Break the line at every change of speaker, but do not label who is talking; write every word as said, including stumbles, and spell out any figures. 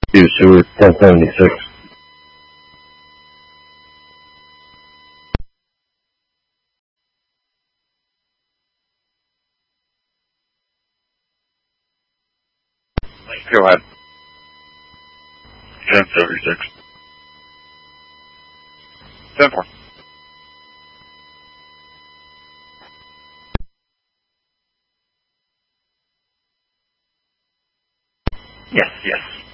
Two Sewer, ten seventy-six.
Go ahead. ten seventy-six. ten four. Yes, yes.